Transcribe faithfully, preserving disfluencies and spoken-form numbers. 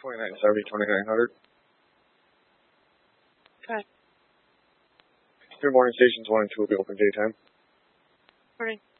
twenty-nine seventy, twenty-nine hundred. Okay. Good morning, stations one and two will be open daytime. Morning.